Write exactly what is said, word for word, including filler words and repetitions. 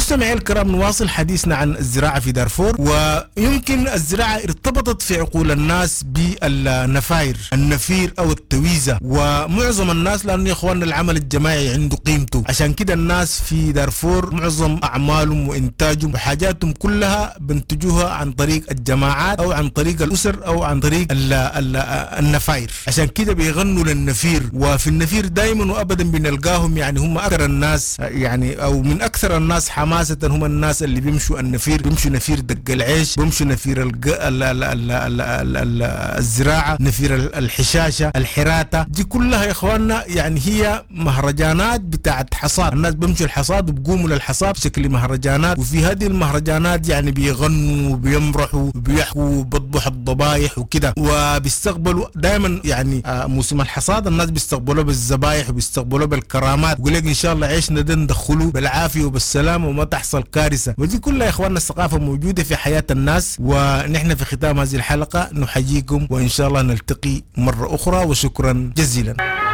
مستمعي الكرام، نواصل حديثنا عن الزراعة في دارفور. ويمكن الزراعة ارتبطت في عقول الناس بالنفاير، النفير أو التويزة، ومعظم الناس لأن يا إخواننا العمل الجماعي عنده قيمته. عشان كده الناس في دارفور معظم أعمالهم وإنتاجهم وحاجاتهم كلها بنتجوها عن طريق الجماعات أو عن طريق الأسر أو عن طريق ال ال النفاير. عشان كده بيغنوا للنفير، وفي النفير دايما وأبدا بنلقاهم يعني هم أكثر الناس يعني أو من أكثر الناس حماسة هم الناس اللي بيمشوا النفير، بيمشوا نفير دق العيش، بيمشوا نفير ال ال ال ال ال ال ال الزراعة، نفير الحشاشة، الحراتة. دي كلها يا إخواننا يعني هي مهرجانات بتاعت حصاد. الناس بيمشوا الحصاد وبقوموا للحصاد بشكل مهرجانات، وفي هذه المهرجانات يعني بيغنوا وبيمرحوا وبيحكوا وبيطبخوا الضبايح وكده، وبيستقبلوا دائما يعني آه موسم الحصاد الناس بيستقبلوا بالذبايح وبيستقبلوا بالكرامات، ويقول لك ان شاء الله عيشنا ده ندخلوا بالعافيه وبالسلامه وما تحصل كارثه. ودي كلها يا اخواننا الثقافه موجوده في حياه الناس. ونحن في ختام هذه الحلقه نحييكم، وان شاء الله نلتقي مره اخرى، وشكرا جزيلا.